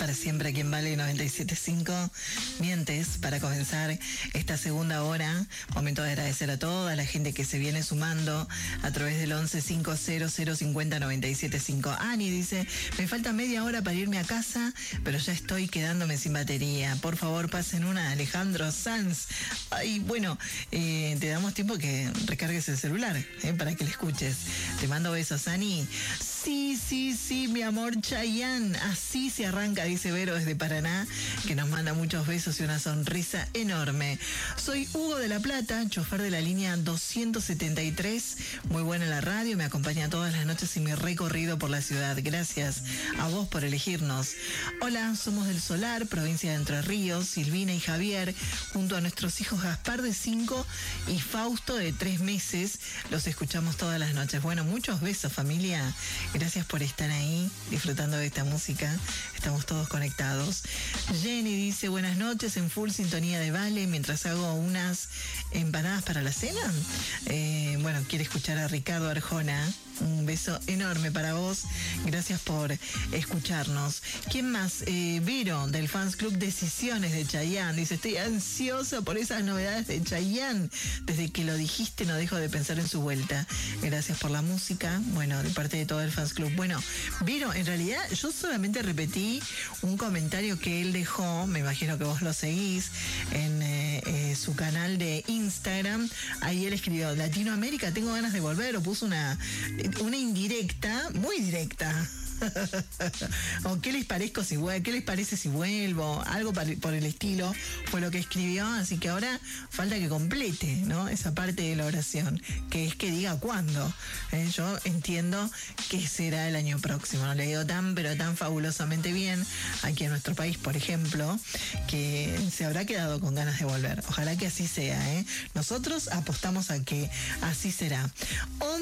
para siempre aquí en Vale 97.5. Mientes para comenzar esta segunda hora. Momento de agradecer a toda la gente que se viene sumando a través del 11505097.5. Ani dice, me falta media hora para irme a casa, pero ya estoy quedándome sin batería. Por favor, pasen una. Alejandro Sanz. Ay, bueno, te damos tiempo que recargues el celular para que le escuches. Te mando besos, Ani. Sí, mi amor, Chayanne. Así se arranca, dice Vero desde Paraná, que nos manda muchos besos y una sonrisa enorme. Soy Hugo de La Plata, chofer de la línea 273. Muy buena la radio, me acompaña todas las noches en mi recorrido por la ciudad. Gracias a vos por elegirnos. Hola, somos del Solar, provincia de Entre Ríos, Silvina y Javier, junto a nuestros hijos Gaspar de 5 y Fausto de 3 meses. Los escuchamos todas las noches. Bueno, muchos besos, familia. Gracias por estar ahí disfrutando de esta música. Estamos todos conectados. Jenny dice, buenas noches, en full sintonía de Vale, mientras hago unas empanadas para la cena. Bueno, quiere escuchar a Ricardo Arjona. Un beso enorme para vos. Gracias por escucharnos. ¿Quién más? Vero, del Fans Club Decisiones de Chayanne. Dice, estoy ansiosa por esas novedades de Chayanne. Desde que lo dijiste no dejo de pensar en su vuelta. Gracias por la música. Bueno, de parte de todo el Fans Club. Bueno, Vero, en realidad yo solamente repetí un comentario que él dejó. Me imagino que vos lo seguís en su canal de Instagram. Ahí él escribió, Latinoamérica, tengo ganas de volver. O puso una indirecta, muy directa. O ¿qué les parezco si vuelvo? ¿Qué les parece si vuelvo? Algo por el estilo fue lo que escribió, así que ahora falta que complete, ¿no? Esa parte de la oración, que es que diga cuándo. Yo entiendo que será el año próximo. No le digo pero tan fabulosamente bien aquí en nuestro país, por ejemplo, que se habrá quedado con ganas de volver. Ojalá que así sea, ¿eh? Nosotros apostamos a que así será.